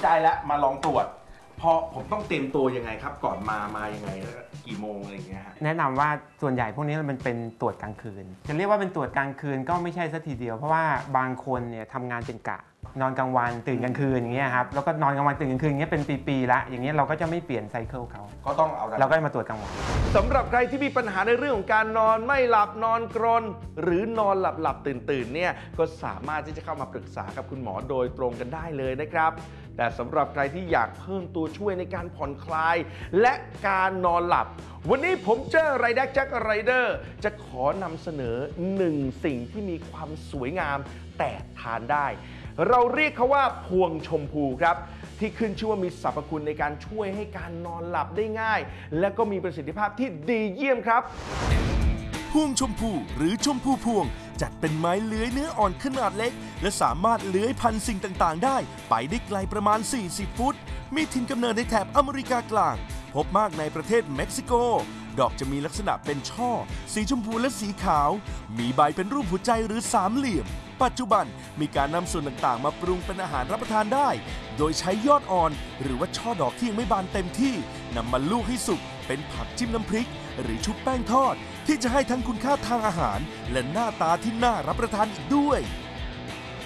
ใจแล้วมาลองตรวจพอผมต้องเตรียมตัวยังไงครับก่อนมายังไงกี่โมงอะไรอย่างเงี้ยฮะแนะนำว่าส่วนใหญ่พวกนี้มันเป็นตรวจกลางคืนจะเรียกว่าเป็นตรวจกลางคืนก็ไม่ใช่ซะทีเดียวเพราะว่าบางคนเนี่ยทำงานเป็นกะนอนกลางวันตื่นกลางคืนอย่างเงี้ยครับแล้วก็นอนกลางวันตื่นกลางคืนอย่างเงี้ยเป็นปีๆละอย่างเงี้ยเราก็จะไม่เปลี่ยนไซเคิลเขาก็ต้องเอาเราก็มาตรวจกลางวันสำหรับใครที่มีปัญหาในเรื่องของการนอนไม่หลับนอนกรนหรือนอนหลับตื่นเนี่ยก็สามารถที่จะเข้ามาปรึกษากับคุณหมอโดยตรงกันได้เลยนะครับแต่สำหรับใครที่อยากเพิ่มตัวช่วยในการผ่อนคลายและการนอนหลับวันนี้ผมเจอไรแดกแจ็คไรเดอร์จะขอนำเสนอหนึ่งสิ่งที่มีความสวยงามแต่ทานได้เราเรียกเขาว่าพวงชมพูครับที่ขึ้นชื่อว่ามีสรรพคุณในการช่วยให้การนอนหลับได้ง่ายและก็มีประสิทธิภาพที่ดีเยี่ยมครับพวงชมพูหรือชมพูพวงจัดเป็นไม้เลื้อยเนื้ออ่อนขนาดเล็กและสามารถเลื้อยพันสิ่งต่างๆได้ไปได้ไกลประมาณ40ฟุตมีถิ่นกำเนิดในแถบอเมริกากลางพบมากในประเทศเม็กซิโกดอกจะมีลักษณะเป็นช่อสีชมพูและสีขาวมีใบเป็นรูปหัวใจหรือสามเหลี่ยมปัจจุบันมีการนำส่วนต่างๆมาปรุงเป็นอาหารรับประทานได้โดยใช้ยอดอ่อนหรือว่าช่อดอกที่ยังไม่บานเต็มที่นำมาลูกให้สุกเป็นผักจิ้มน้ำพริกหรือชุบแป้งทอดที่จะให้ทั้งคุณค่าทางอาหารและหน้าตาที่น่ารับประทานอีกด้วย